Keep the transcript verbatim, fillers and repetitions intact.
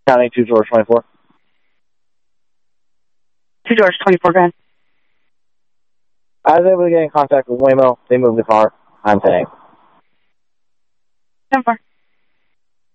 County two George twenty-four. two George twenty-four, go ahead. I was able to get in contact with Waymo. They moved the car. I'm saying. ten four.